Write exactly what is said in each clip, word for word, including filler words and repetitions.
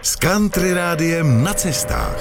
s Country Rádiem na cestách.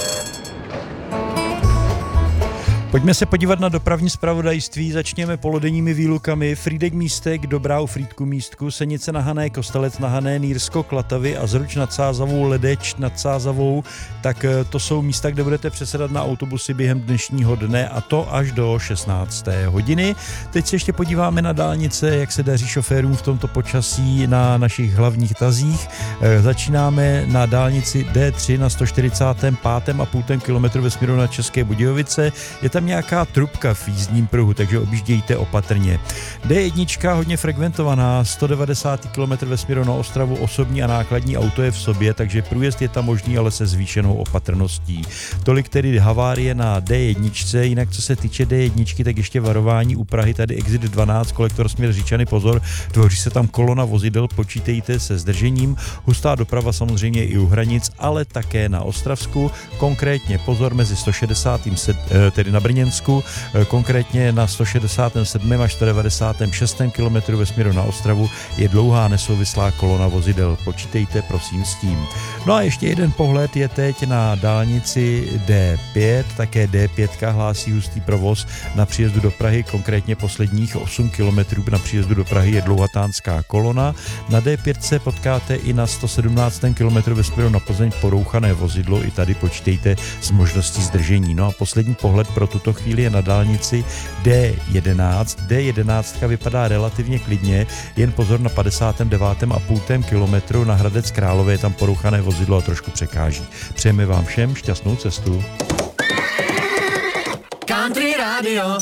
Pojďme se podívat na dopravní zpravodajství, začněme polodenními výlukami. Frýdek Místek, Dobrá u Frýdku Místku, Senice na Hané, Kostelec na Hané, Nýrsko, Klatavy a Zruč nad Sázavou, Ledeč nad Sázavou, tak to jsou místa, kde budete přesedat na autobusy během dnešního dne a to až do šestnácté hodiny. Teď se ještě podíváme na dálnice, jak se daří šoférům v tomto počasí na našich hlavních tazích. Začínáme na dálnici D tři na sto čtyřicátém pátém a půl kilometru ve směru na České Budějovice. Je tam nějaká trubka v jízdním pruhu, takže objíždějte opatrně. D jedna hodně frekventovaná, sto devadesátý kilometr ve směru na Ostravu, osobní a nákladní auto je v sobě, takže průjezd je tam možný, ale se zvýšenou opatrností. Tolik tedy havárie na D jedna, jinak co se týče D jedna, tak ještě varování u Prahy, tady exit dvanáct, kolektor směr Říčany, pozor, tvoří se tam kolona vozidel, počítejte se zdržením, hustá doprava samozřejmě i u hranic, ale také na Ostravsku, konkrétně pozor mezi sto šedesátým tedy na Brněnsku, konkrétně na sto šedesátém sedmém až sto devadesátém šestém kilometru ve směru na Ostravu je dlouhá nesouvislá kolona vozidel. Počítejte prosím s tím. No a ještě jeden pohled je teď na dálnici D pět, také D pět hlásí hustý provoz na příjezdu do Prahy, konkrétně posledních osm kilometrů na příjezdu do Prahy je dlouhatánská kolona. Na D pět se potkáte i na sto sedmnáctém kilometru ve směru na Plzeň porouchané vozidlo, i tady počítejte s možností zdržení. No a poslední pohled pro tuto chvíli je na dálnici D jedenáct. D jedenáct vypadá relativně klidně, jen pozor na padesátém devátém a půl kilometru na Hradec Králové je tam porouchané vozidlo a trošku překáží. Přejeme vám všem šťastnou cestu. Country Radio.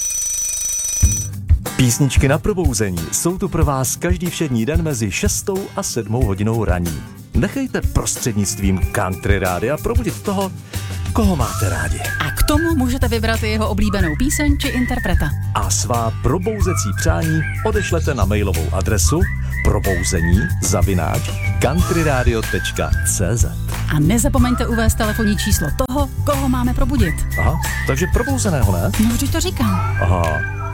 Písničky na probouzení jsou tu pro vás každý všední den mezi šestou a sedmou hodinou raní. Nechejte prostřednictvím Country Rádia probudit toho, koho máte rádi. A k tomu můžete vybrat jeho oblíbenou píseň či interpreta. A svá probouzecí přání odešlete na mailovou adresu probouzení zavináč countryradio tečka cé zet. A nezapomeňte uvést telefonní číslo toho, koho máme probudit. Aha, takže probouzeného, ne? No, vždyť to říkám. Aha.